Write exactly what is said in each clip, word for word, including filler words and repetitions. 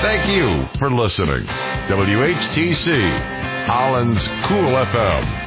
Thank you for listening. W H T C, Holland's Cool F M.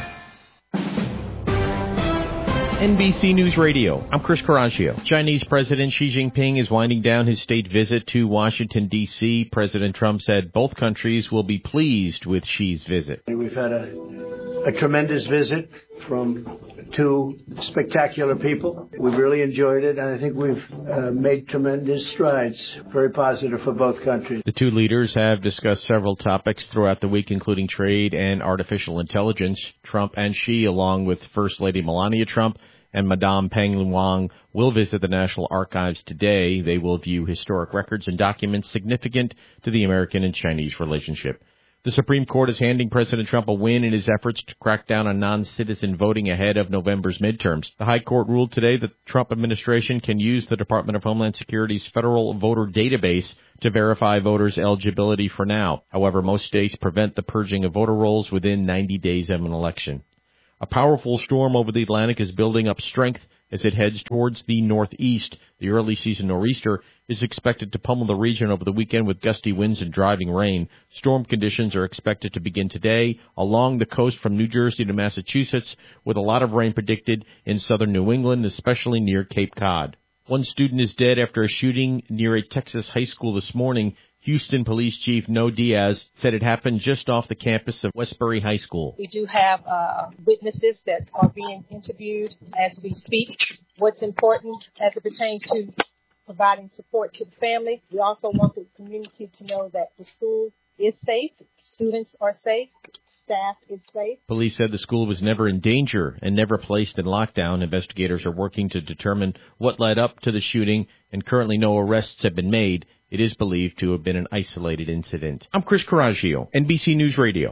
N B C News Radio. I'm Chris Caraccio. Chinese President Xi Jinping is winding down his state visit to Washington, D C President Trump said both countries will be pleased with Xi's visit. We've had a, a tremendous visit from two spectacular people. We've really enjoyed it, and I think we've uh, made tremendous strides. Very positive for both countries. The two leaders have discussed several topics throughout the week, including trade and artificial intelligence. Trump and Xi, along with First Lady Melania Trump and Madame Peng Wang, will visit the National Archives today. They will view historic records and documents significant to the American and Chinese relationship. The Supreme Court is handing President Trump a win in his efforts to crack down on non-citizen voting ahead of November's midterms. The High Court ruled today that the Trump administration can use the Department of Homeland Security's federal voter database to verify voters' eligibility for now. However, most states prevent the purging of voter rolls within ninety days of an election. A powerful storm over the Atlantic is building up strength as it heads towards the northeast. The early season nor'easter is expected to pummel the region over the weekend with gusty winds and driving rain. Storm conditions are expected to begin today along the coast from New Jersey to Massachusetts, with a lot of rain predicted in southern New England, especially near Cape Cod. One student is dead after a shooting near a Texas high school this morning. Houston Police Chief No Diaz said it happened just off the campus of Westbury High School. We do have uh, witnesses that are being interviewed as we speak. What's important as it pertains to providing support to the family, we also want the community to know that the school is safe, students are safe, staff is safe. Police said the school was never in danger and never placed in lockdown. Investigators are working to determine what led up to the shooting, and currently no arrests have been made. It is believed to have been an isolated incident. I'm Chris Caraccio, N B C News Radio.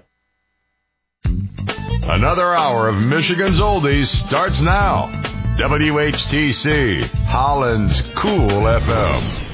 Another hour of Michigan's Oldies starts now. W H T C, Holland's Cool F M.